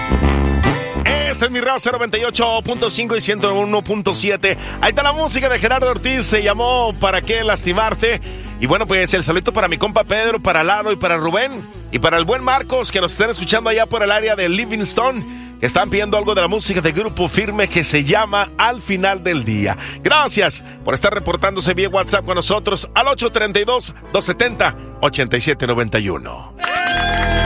Este es mi raza 98.5 y 101.7. Ahí está la música de Gerardo Ortiz, se llamó ¿Para qué lastimarte? Y bueno, pues el saludo para mi compa Pedro, para Lalo y para Rubén. Y para el buen Marcos, que nos están escuchando allá por el área de Livingston, que están pidiendo algo de la música de Grupo Firme que se llama Al Final del Día. Gracias por estar reportándose vía WhatsApp con nosotros al 832-270-8791.